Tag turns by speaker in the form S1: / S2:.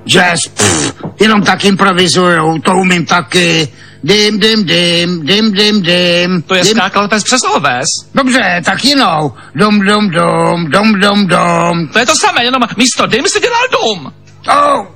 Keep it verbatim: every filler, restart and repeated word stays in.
S1: Jazz, pff, jenom tak improvizujou, to umím taky. Dim, dim, dim, dim, dim, dim.
S2: To je
S1: dim.
S2: skákalopec přes oves.
S1: Dobře, tak jinou. Dum, dum, dum, dum, dum, dum.
S2: To je to samé, jenom místo dim si dělal dum.
S1: Oh.